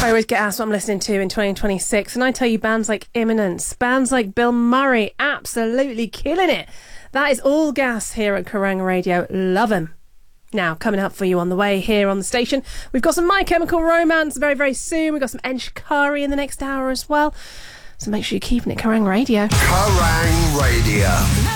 I always get asked what I'm listening to in 2026, and I tell you, bands like Imminence, bands like Bill Murray, absolutely killing it. That is all gas here at Kerrang Radio. Love 'em. Now, coming up for you on the way here on the station, we've got some My Chemical Romance very, very soon. We've got some Ed Shikari in the next hour as well. So make sure you're keeping it Kerrang Radio. Kerrang Radio.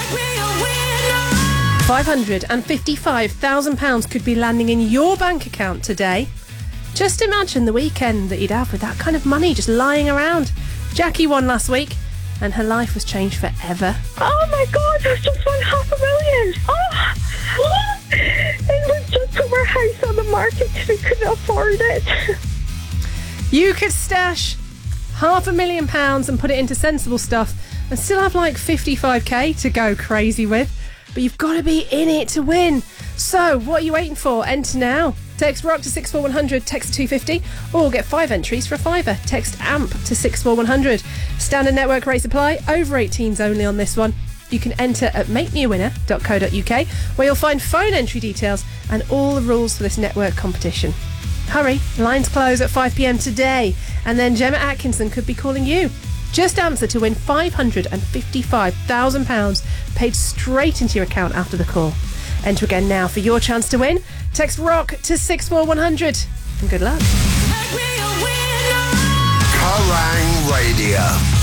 £555,000 could be landing in your bank account today. Just imagine the weekend that you'd have with that kind of money just lying around. Jackie won last week, and her life was changed forever. Oh my God, I've just won $500,000. Oh, and we've just put our house on the market because we couldn't afford it. You could stash £500,000 and put it into sensible stuff and still have like 55k to go crazy with. But you've got to be in it to win. So, what are you waiting for? Enter now. Text ROCK to 64100, text 250, or get 5 entries for a £5. Text AMP to 64100. Standard network rate supply, over 18s only on this one. You can enter at makemeawinner.co.uk, where you'll find phone entry details and all the rules for this network competition. Hurry, lines close at 5pm today, and then Gemma Atkinson could be calling you. Just answer to win £555,000 paid straight into your account after the call. Enter again now for your chance to win. Text ROCK to 64100. And good luck. Kerrang Radio.